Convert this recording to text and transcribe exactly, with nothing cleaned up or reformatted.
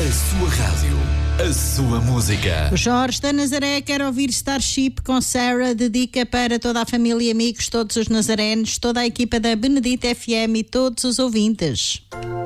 A sua rádio, a sua música. O Jorge da Nazaré quer ouvir Starship com Sarah, dedica para toda a família, amigos, todos os nazarenos, toda a equipa da Benedita F M e todos os ouvintes.